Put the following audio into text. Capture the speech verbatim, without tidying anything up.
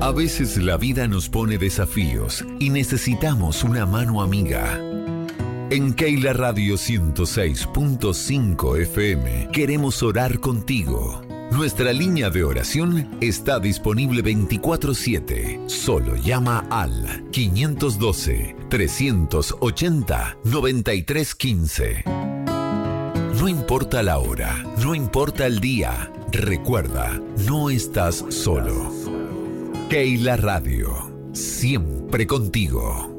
A veces la vida nos pone desafíos y necesitamos una mano amiga. En Keila Radio ciento seis punto cinco F M queremos orar contigo. Nuestra línea de oración está disponible veinticuatro siete. Solo llama al quinientos doce, trescientos ochenta, noventa y tres quince. No importa la hora, no importa el día. Recuerda, no estás solo. Keila Radio, siempre contigo.